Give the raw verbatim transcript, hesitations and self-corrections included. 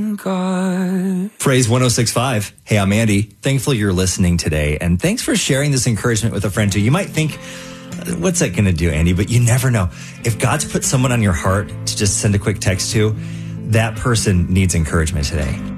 God. Phrase one oh six point five. Hey, I'm Andy. Thankful you're listening today. And thanks for sharing this encouragement with a friend too. You might think, what's that going to do, Andy? But you never know. If God's put someone on your heart to just send a quick text to, that person needs encouragement today.